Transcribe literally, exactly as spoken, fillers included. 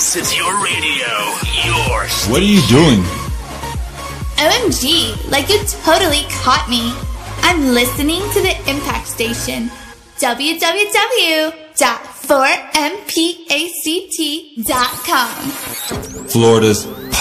This is your radio. Your station. What are you doing? O M G, like you totally caught me. I'm listening to the Impact Station. w w w dot four m pact dot com. Florida's